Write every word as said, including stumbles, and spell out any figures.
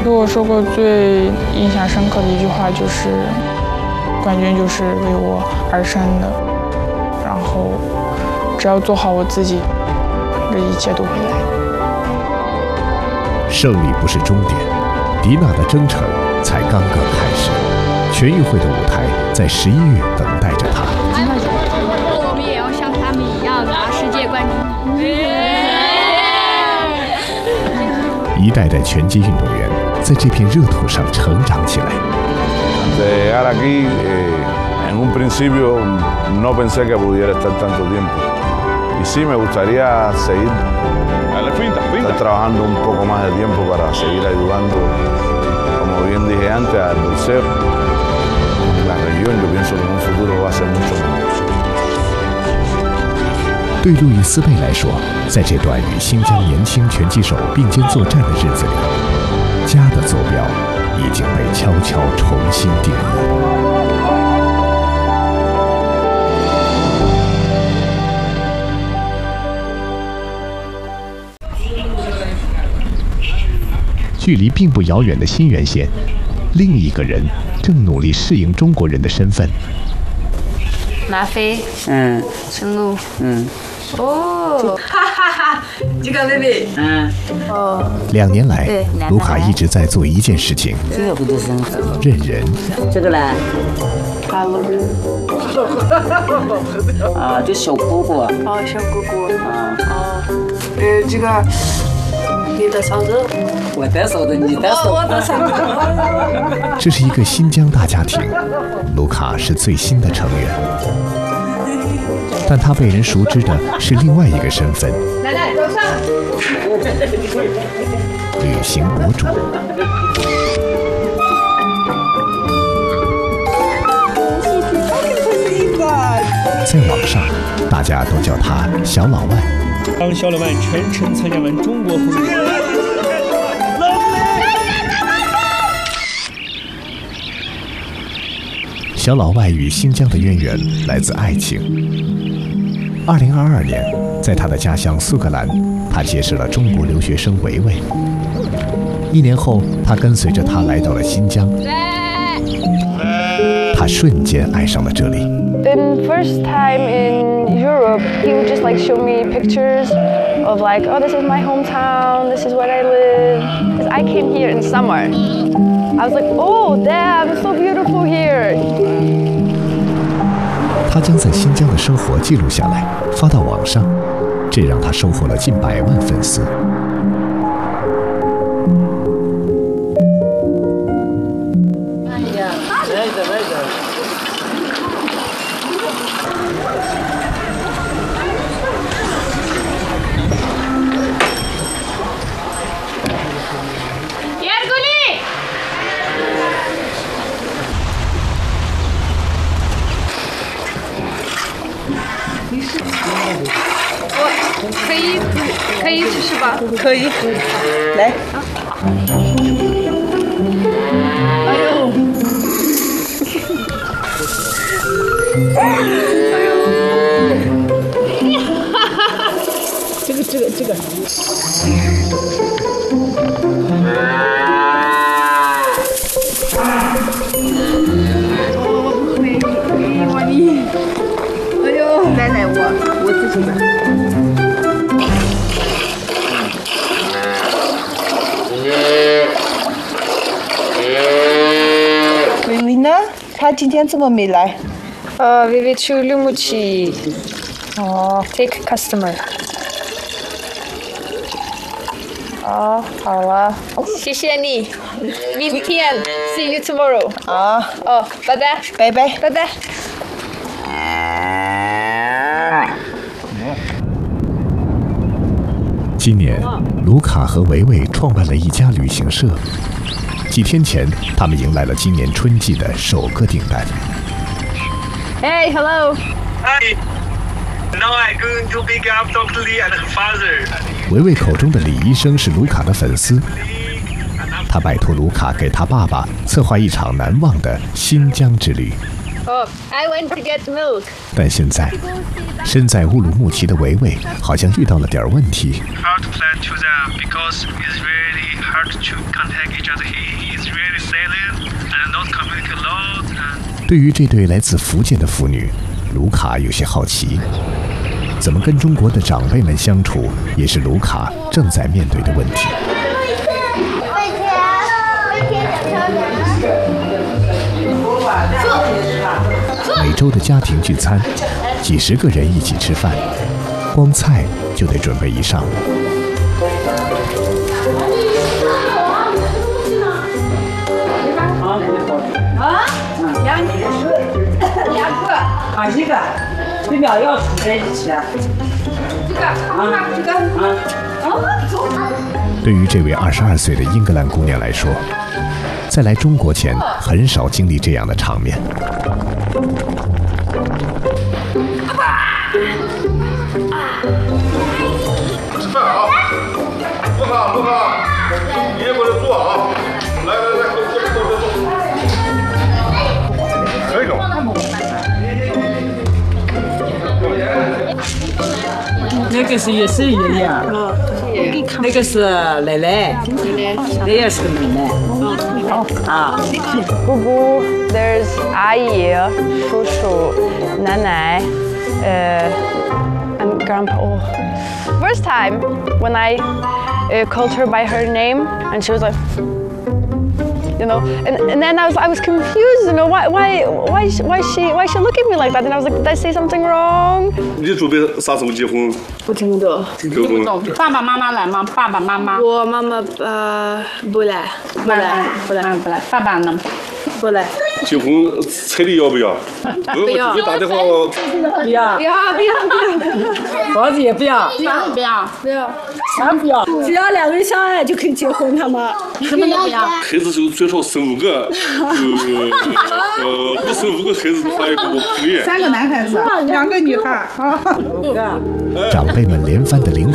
对我说过最印象深刻的一句话就是，冠军就是为我而生的，然后只要做好我自己，这一切都会来。 胜利不是终点，迪娜的征程才刚刚开始。全运会的舞台在十一月等待着她。 我们也要像他们一样拿世界冠军。 一代代拳击运动员在这片热土上成长起来。 De llegar aquí, eh, en un principio no pensé que pudiera estar tanto tiempo. Y sí, me gustaría seguir estar trabajando un poco más de tiempo para seguir ayudando, como bien dije antes, al boxeo. En la región, yo pienso que en un futuro va a ser mucho mejor. 对路易斯贝来说，在这段与新疆年轻拳击手并肩作战的日子里，家的坐标已经被悄悄重新定义。距离并不遥远的新源县，另一个人正努力适应中国人的身份。 马飞， 嗯， 陈露， 嗯， 哦， 哈哈哈，这个妹妹，嗯， 哦， 两年来，卢卡一直在做一件事情， 这个不就是？ 认人。 这个呢？ 哈喽。 啊，这小姑姑。 哦，小姑姑。 啊。 哦，呃，这个。你的嫂子， 我的嫂子，你的嫂子， 我的嫂子。 这是一个新疆大家庭，卢卡是最新的成员，但他被人熟知的是另外一个身份—— 奶奶，早上。 旅行博主。在网上，大家都叫他小老外。 当小老外全程参加完中国红点。 小老外与新疆的渊源来自爱情。二零二二年，在他的家乡苏格兰，他结识了中国留学生维维。一年后，他跟随着他来到了新疆。他瞬间爱上了这里。 In first time in Europe, he would just like show me pictures of like, oh, this is my hometown, this is where I live. Because I came here in summer. I was like, oh, damn, it's so beautiful here. 他将在新疆的生活记录下来，发到网上，这让他收获了近百万粉丝。 可以，可以试试吧？ 可以，来。 哎呦！哎呦！哈哈哈！这个，这个，这个。哦，美美哇你！哎呦！ 奶奶，我我自己的。 维维呢？她今天怎么没来？ 呃，维维去绿木起。哦 ，take customer。哦，好了，谢谢你，明天 see you tomorrow。 啊， 哦，拜拜， 拜拜， 拜拜。 今年，卢卡和维维创办了一家旅行社。几天前，他们迎来了今年春季的首个订单。 Hey, hello. Hi. Now I'm going to pick up Doctor Lee and her father. 维维口中的李医生是卢卡的粉丝，他拜托卢卡给他爸爸策划一场难忘的新疆之旅。 Oh, I went to get milk. 但现在，身在乌鲁木齐的维维好像遇到了点问题。 How to plan to them because it's really hard to contact each other. He is really silent and not communicate a lot. And 对于这对来自福建的父女，卢卡有些好奇，怎么跟中国的长辈们相处，也是卢卡正在面对的问题。每周的家庭聚餐，几十个人一起吃饭，光菜就得准备一上午。 啊，两个，两个，啊一个，这苗要出在一起啊。这个，啊这个，啊，啊。 对于这位二十二岁的英格兰姑娘来说，在来中国前很少经历这样的场面。 吃饭啊！不怕不怕，你也过来坐啊！来来来，坐坐坐坐坐。可以吗？ 那个是也是爷爷，那个是奶奶，那也是奶奶。啊， 姑姑 there's 阿姨、叔叔、奶奶，呃 and grandpa. Oh. First time when I uh, called her by her name and she was like, you know, and, and then I was I was confused, you know, why why why why she why she look at me like that? And I was like, did I say something wrong? 你准备啥时候结婚？ 不听得懂， 听不懂。 爸爸妈妈来吗？爸爸妈妈。 我妈妈呃不来，不来， 不来，不来。爸爸呢？ 不来。 结婚彩礼要不要？不要。给打电话。 不要。 不要不要不要。 房子也不要。 不要不要不要。 啥不要？只要两个人相爱就可以结婚，他们。 什么都不要。 孩子就最少生五个，呃呃，不生五个孩子的话也不可以。 三个男孩子，两个女孩。 长辈们连番的灵魂